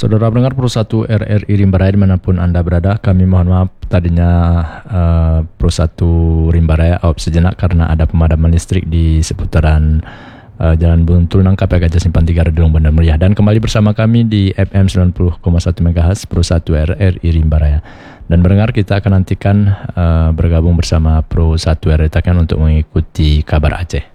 Saudara pendengar Pro 1 RRI Rimbaraya dimanapun Anda berada, kami mohon maaf tadinya Pro 1 Rimbaraya off sejenak karena ada pemadaman listrik di seputaran Jalan Buntul Nangka Gajah Simpan 3 Redung Bandar Meriah, dan kembali bersama kami di FM 90,1 MHz Pro 1 RRI Rimbaraya. Dan pendengar, kita akan nantikan bergabung bersama Pro 1 RRI Takan untuk mengikuti kabar Aceh.